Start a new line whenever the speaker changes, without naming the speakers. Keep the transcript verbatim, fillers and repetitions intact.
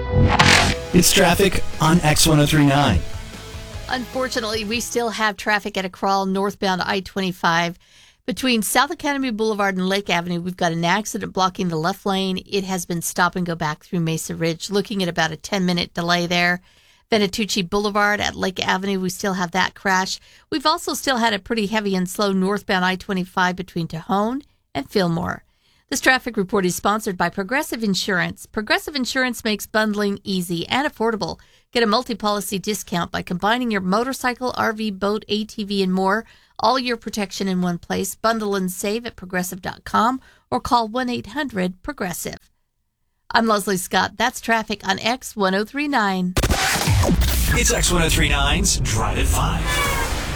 It's traffic on X ten thirty-nine.
Unfortunately, we still have traffic at a crawl northbound I twenty-five. Between South Academy Boulevard and Lake Avenue, we've got an accident blocking the left lane. It has been stop and go back through Mesa Ridge, looking at about a ten-minute delay there. Venatucci Boulevard at Lake Avenue, we still have that crash. We've also still had a pretty heavy and slow northbound I twenty-five between Tejon and Fillmore. This traffic report is sponsored by Progressive Insurance. Progressive Insurance makes bundling easy and affordable. Get a multi-policy discount by combining your motorcycle, R V, boat, A T V, and more. All your protection in one place. Bundle and save at progressive dot com or call one eight hundred progressive. I'm Leslie Scott. That's traffic on X ten thirty-nine.
It's X ten thirty-nine's Drive at five.